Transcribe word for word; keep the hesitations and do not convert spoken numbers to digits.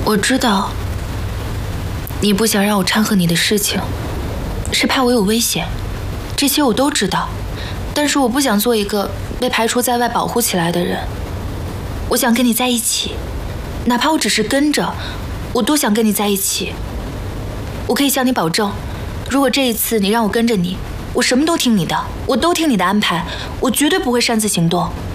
我知道，你不想让我掺和你的事情，是怕我有危险，这些我都知道。但是我不想做一个被排除在外、保护起来的人。我想跟你在一起，哪怕我只是跟着，我都想跟你在一起。我可以向你保证，如果这一次你让我跟着你，我什么都听你的，我都听你的安排，我绝对不会擅自行动。